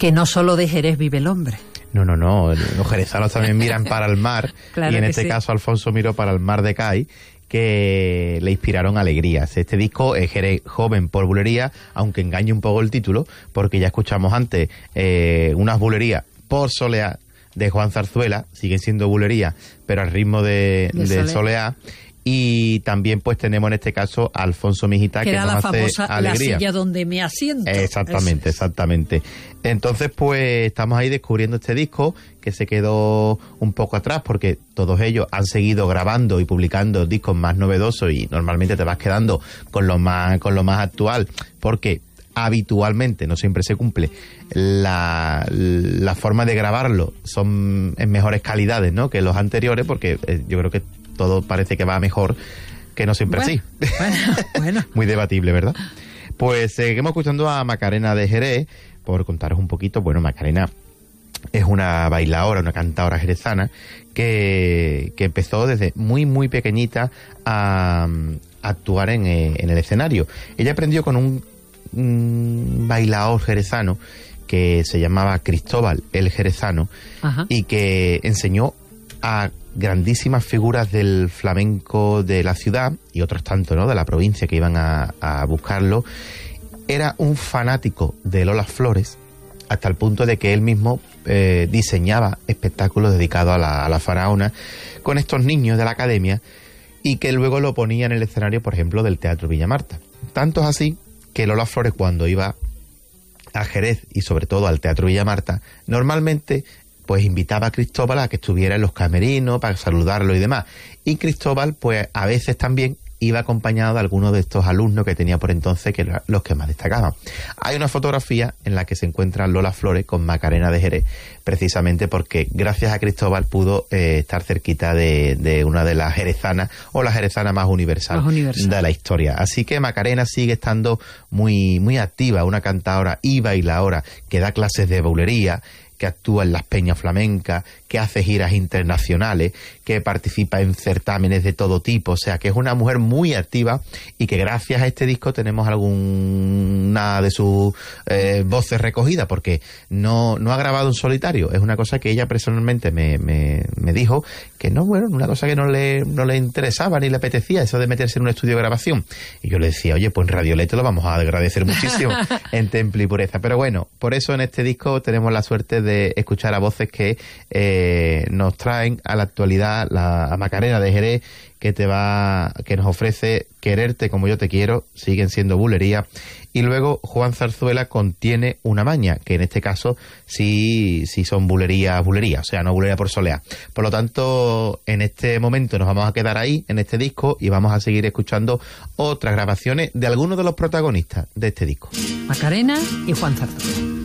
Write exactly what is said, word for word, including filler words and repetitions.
Que no solo de Jerez vive el hombre. No, no, no, los jerezanos también miran para el mar, claro, y en que este sí. caso Alfonso miró para el mar de Cádiz, que le inspiraron alegrías. Este disco es Jerez joven por bulería, aunque engañe un poco el título, porque ya escuchamos antes eh, unas bulerías por soleá de Juan Zarzuela, siguen siendo bulerías, pero al ritmo de, de, de soleá. Y también pues tenemos en este caso a Alfonso Mijita, que, que era nos la hace famosa alegría. La silla donde me asiento. Exactamente, es. exactamente. Entonces pues estamos ahí descubriendo este disco que se quedó un poco atrás porque todos ellos han seguido grabando y publicando discos más novedosos y normalmente te vas quedando con lo más, con lo más actual, porque habitualmente, no siempre se cumple, la, la forma de grabarlo son en mejores calidades, ¿no?, que los anteriores, porque eh, yo creo que todo parece que va mejor, que no siempre bueno, así. Bueno, bueno. Muy debatible, ¿verdad? Pues seguimos escuchando a Macarena de Jerez, por contaros un poquito. Bueno, Macarena es una bailaora, una cantadora jerezana que, que empezó desde muy, muy pequeñita a, a actuar en, en el escenario. Ella aprendió con un, un bailaor jerezano que se llamaba Cristóbal el Jerezano. Ajá. Y que enseñó a grandísimas figuras del flamenco de la ciudad y otros tantos, ¿no?, de la provincia que iban a, a buscarlo. Era un fanático de Lola Flores, hasta el punto de que él mismo eh, diseñaba espectáculos dedicados a la, a la faraona con estos niños de la academia, y que luego lo ponía en el escenario, por ejemplo, del Teatro Villa Marta. Tanto es así que Lola Flores, cuando iba a Jerez y sobre todo al Teatro Villa Marta, normalmente pues invitaba a Cristóbal a que estuviera en los camerinos para saludarlo y demás. Y Cristóbal, pues a veces también iba acompañado de algunos de estos alumnos que tenía por entonces, que eran los que más destacaban. Hay una fotografía en la que se encuentra Lola Flores con Macarena de Jerez, precisamente porque gracias a Cristóbal pudo eh, estar cerquita de, de una de las jerezanas, o la jerezana más universal, más universal de la historia. Así que Macarena sigue estando muy, muy activa, una cantadora y bailadora que da clases de bulería, que actúa en las peñas flamencas, que hace giras internacionales, que participa en certámenes de todo tipo. O sea, que es una mujer muy activa y que gracias a este disco tenemos alguna de sus eh, voces recogidas, porque no, no ha grabado en solitario. Es una cosa que ella personalmente me, me, me dijo que no, bueno, una cosa que no le, no le interesaba ni le apetecía, eso de meterse en un estudio de grabación. Y yo le decía, oye, pues en Radiolete lo vamos a agradecer muchísimo en Temple y Pureza. Pero bueno, por eso en este disco tenemos la suerte de escuchar a voces que eh, nos traen a la actualidad, la a Macarena de Jerez, que te va, que nos ofrece Quererte como yo te quiero, siguen siendo bulería. Y luego Juan Zarzuela contiene una maña, que en este caso sí, sí son bulerías, bulerías, o sea, no bulería por soleá. Por lo tanto, en este momento nos vamos a quedar ahí, en este disco, y vamos a seguir escuchando otras grabaciones de algunos de los protagonistas de este disco. Macarena y Juan Zarzuela.